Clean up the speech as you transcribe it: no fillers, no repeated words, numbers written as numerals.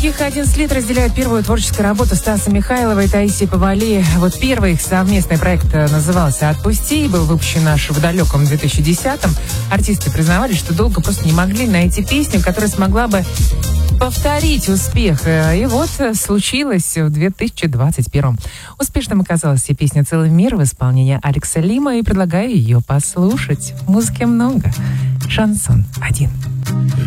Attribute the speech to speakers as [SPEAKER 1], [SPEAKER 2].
[SPEAKER 1] Долгих 11 лет разделяют первую творческую работу Стаса Михайлова и Таисии Повалий. Вот первый их совместный проект назывался «Отпусти» и был выпущен аж в далеком 2010-м. Артисты признавались, что долго просто не могли найти песню, которая смогла бы повторить успех. И вот случилось в 2021-м. Успешным оказалась и песня «Целый мир» в исполнении Алекса Лима, и предлагаю ее послушать. Музыки много. Шансон 1.